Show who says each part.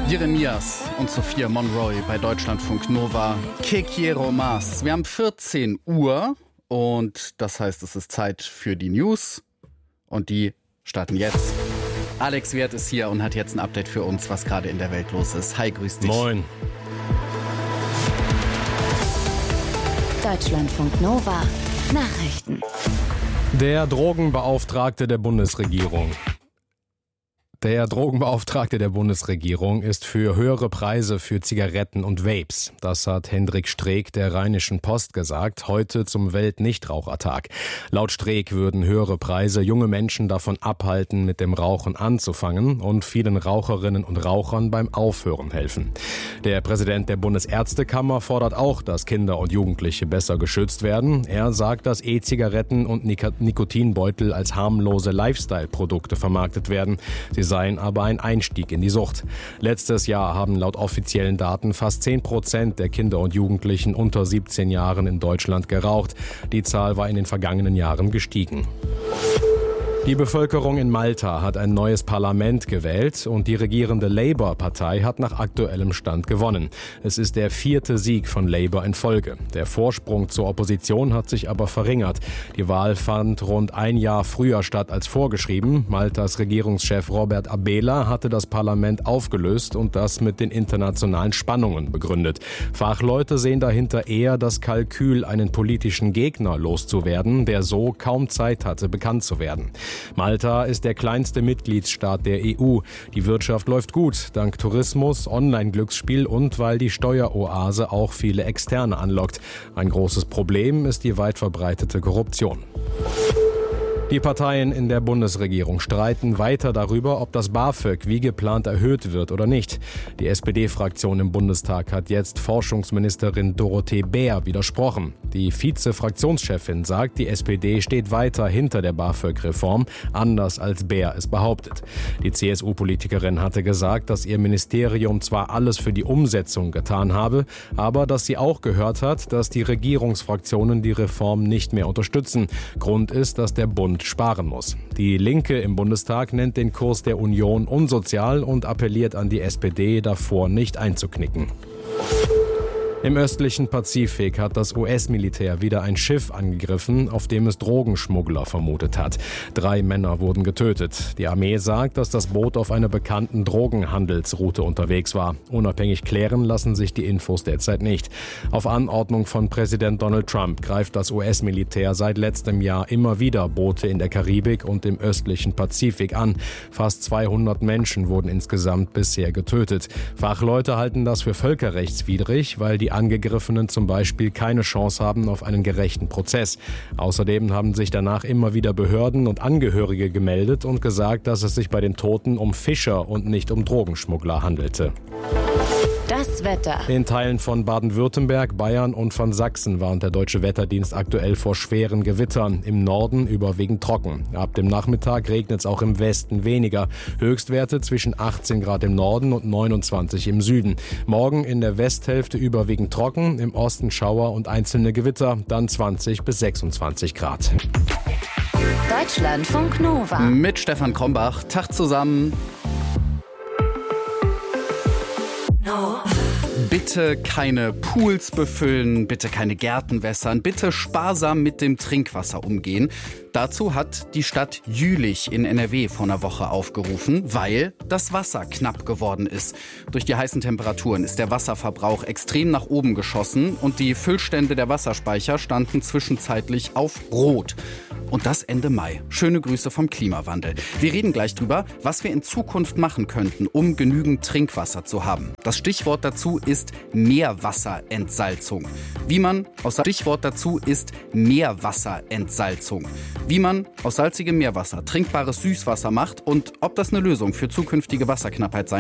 Speaker 1: Jeremias und Sophia Monroy bei Deutschlandfunk Nova. Que quiero más? Wir haben 14 Uhr und das heißt, es ist Zeit für die News und die starten jetzt. Alex Wert ist hier und hat jetzt ein Update für uns, was gerade in der Welt los ist. Hi, grüß dich.
Speaker 2: Moin.
Speaker 3: Deutschlandfunk Nova. Nachrichten.
Speaker 2: Der Drogenbeauftragte der Bundesregierung. Der Drogenbeauftragte der Bundesregierung ist für höhere Preise für Zigaretten und Vapes. Das hat Hendrik Streeck der Rheinischen Post gesagt, heute zum Weltnichtrauchertag. Laut Streeck würden höhere Preise junge Menschen davon abhalten, mit dem Rauchen anzufangen und vielen Raucherinnen und Rauchern beim Aufhören helfen. Der Präsident der Bundesärztekammer fordert auch, dass Kinder und Jugendliche besser geschützt werden. Er sagt, dass E-Zigaretten und Nikotinbeutel als harmlose Lifestyle-Produkte vermarktet werden. Sie seien aber ein Einstieg in die Sucht. Letztes Jahr haben laut offiziellen Daten fast 10% der Kinder und Jugendlichen unter 17 Jahren in Deutschland geraucht. Die Zahl war in den vergangenen Jahren gestiegen. Die Bevölkerung in Malta hat ein neues Parlament gewählt und die regierende Labour-Partei hat nach aktuellem Stand gewonnen. Es ist der 4. Sieg von Labour in Folge. Der Vorsprung zur Opposition hat sich aber verringert. Die Wahl fand rund ein Jahr früher statt als vorgeschrieben. Maltas Regierungschef Robert Abela hatte das Parlament aufgelöst und das mit den internationalen Spannungen begründet. Fachleute sehen dahinter eher das Kalkül, einen politischen Gegner loszuwerden, der so kaum Zeit hatte, bekannt zu werden. Malta ist der kleinste Mitgliedsstaat der EU. Die Wirtschaft läuft gut, dank Tourismus, Online-Glücksspiel und weil die Steueroase auch viele Externe anlockt. Ein großes Problem ist die weit verbreitete Korruption. Die Parteien in der Bundesregierung streiten weiter darüber, ob das BAföG wie geplant erhöht wird oder nicht. Die SPD-Fraktion im Bundestag hat jetzt Forschungsministerin Dorothee Bär widersprochen. Die Vize-Fraktionschefin sagt, die SPD steht weiter hinter der BAföG-Reform, anders als Bär es behauptet. Die CSU-Politikerin hatte gesagt, dass ihr Ministerium zwar alles für die Umsetzung getan habe, aber dass sie auch gehört hat, dass die Regierungsfraktionen die Reform nicht mehr unterstützen. Grund ist, dass der Bund sparen muss. Die Linke im Bundestag nennt den Kurs der Union unsozial und appelliert an die SPD, davor nicht einzuknicken. Im östlichen Pazifik hat das US-Militär wieder ein Schiff angegriffen, auf dem es Drogenschmuggler vermutet hat. 3 Männer wurden getötet. Die Armee sagt, dass das Boot auf einer bekannten Drogenhandelsroute unterwegs war. Unabhängig klären lassen sich die Infos derzeit nicht. Auf Anordnung von Präsident Donald Trump greift das US-Militär seit letztem Jahr immer wieder Boote in der Karibik und im östlichen Pazifik an. Fast 200 Menschen wurden insgesamt bisher getötet. Fachleute halten das für völkerrechtswidrig, weil die Angegriffenen zum Beispiel keine Chance haben auf einen gerechten Prozess. Außerdem haben sich danach immer wieder Behörden und Angehörige gemeldet und gesagt, dass es sich bei den Toten um Fischer und nicht um Drogenschmuggler handelte.
Speaker 3: Das Wetter.
Speaker 2: In Teilen von Baden-Württemberg, Bayern und von Sachsen warnt der Deutsche Wetterdienst aktuell vor schweren Gewittern. Im Norden überwiegend trocken. Ab dem Nachmittag regnet es auch im Westen weniger. Höchstwerte zwischen 18 Grad im Norden und 29 im Süden. Morgen in der Westhälfte überwiegend trocken, im Osten Schauer und einzelne Gewitter, dann 20 bis 26 Grad.
Speaker 3: Deutschlandfunk Nova.
Speaker 1: Mit Stefan Krombach. Tag zusammen. Bitte keine Pools befüllen, bitte keine Gärten wässern, bitte sparsam mit dem Trinkwasser umgehen. Dazu hat die Stadt Jülich in NRW vor einer Woche aufgerufen, weil das Wasser knapp geworden ist. Durch die heißen Temperaturen ist der Wasserverbrauch extrem nach oben geschossen und die Füllstände der Wasserspeicher standen zwischenzeitlich auf Rot. Und das Ende Mai. Schöne Grüße vom Klimawandel. Wir reden gleich drüber, was wir in Zukunft machen könnten, um genügend Trinkwasser zu haben. Das Stichwort dazu ist Meerwasserentsalzung. Wie man aus salzigem Meerwasser trinkbares Süßwasser macht und ob das eine Lösung für zukünftige Wasserknappheit sein